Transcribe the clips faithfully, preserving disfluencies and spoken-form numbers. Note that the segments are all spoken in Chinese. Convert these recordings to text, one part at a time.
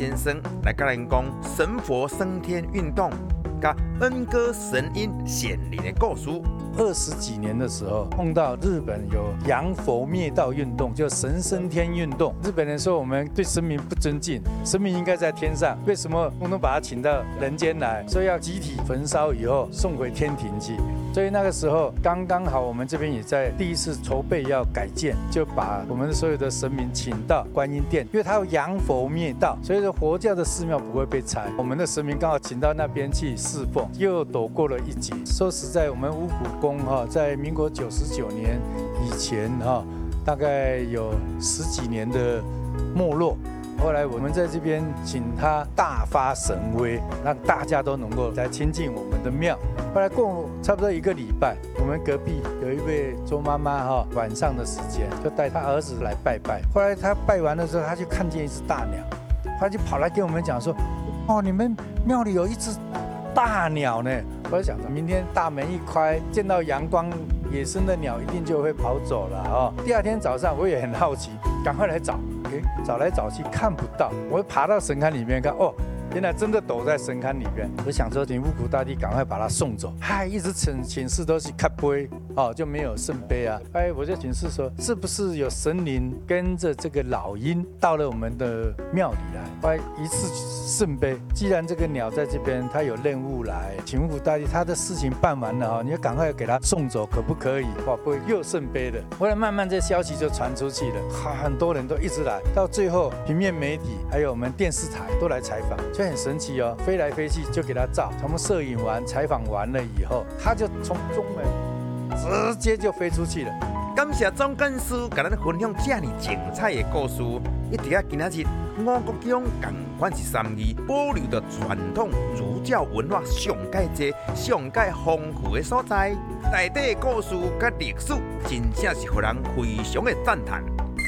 先生来跟咱讲神佛升天运动，甲恩歌神鹰显灵的故事。 二十几年的时候，碰到日本有洋佛灭道运动，就神升天运动。日本人说我们对神明不尊敬，神明应该在天上，为什么通通把他请到人间来？所以要集体焚烧以后送回天庭去。所以那个时候刚刚好，我们这边也在第一次筹备要改建，就把我们所有的神明请到观音殿，因为它有洋佛灭道，所以说佛教的寺庙不会被拆。我们的神明刚好请到那边去侍奉，又躲过了一劫。说实在，我们五谷宫哈，在民国九十九年以前哈，大概有十几年的没落。后来我们在这边请他大发神威，让大家都能够来亲近我们的庙。后来过差不多一个礼拜，我们隔壁有一位周妈妈哈，晚上的时间就带她儿子来拜拜。后来她拜完的时候，她就看见一只大鸟，她就跑来跟我们讲说：“哦，你们庙里有一只大鸟呢。”我就想着明天大门一开，见到阳光，野生的鸟一定就会跑走了哦。第二天早上我也很好奇，赶快来找。找来找去看不到，我爬到神龛里面看，哦，原来真的躲在神龛里面。我想说，请五谷大帝赶快把他送走。嗨，一直请请示都是咖杯，哦，就没有圣杯啊。哎，我就请示说，是不是有神灵跟着这个老鹰到了我们的庙里来？哎，一次圣杯。既然这个鸟在这边，它有任务来，请五谷大帝，他的事情办完了啊，你要赶快给他送走，可不可以？哇，不会又圣杯了。后来慢慢这消息就传出去了，很多人都一直来。到最后，平面媒体还有我们电视台都来采访，就很神奇哦，飞来飞去就给他照。我们摄影完、采访完了以后，他就从中门直接就飞出去了。 感谢总干事跟咱分享这么精彩的故事，一直到今仔日，五谷宫同款是三义，保留着传统儒教文化上界多、上界丰富的所在，内底的故事甲历史，真正是让人非常的赞叹。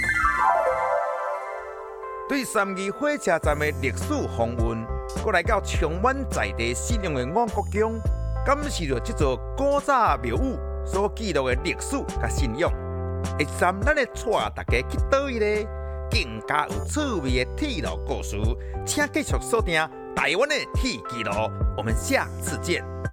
对三义火车站的历史风韵，搁来到充满在地信仰的五谷宫，感受着这座古早庙宇所记录的历史甲信仰。下一站，咱会带大家去倒位呢？更加有趣味的铁路故事，请继续锁定台湾的铁纪录。我们下次见。